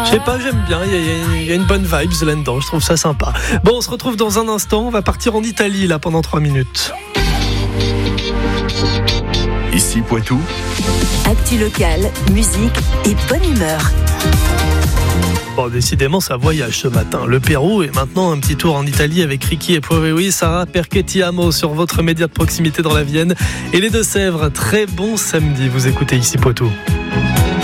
Je sais pas, j'aime bien, il y a une bonne vibe là-dedans, je trouve ça sympa. Bon, on se retrouve dans un instant, on va partir en Italie là pendant 3 minutes. Ici Poitou. Actu locale, musique et bonne humeur. Bon, décidément, ça voyage ce matin. Le Pérou et maintenant un petit tour en Italie avec Ricky et Provewi, Sarah Perché-Ti-Amo sur votre média de proximité dans la Vienne. Et les Deux-Sèvres, très bon samedi. Vous écoutez Ici Poitou.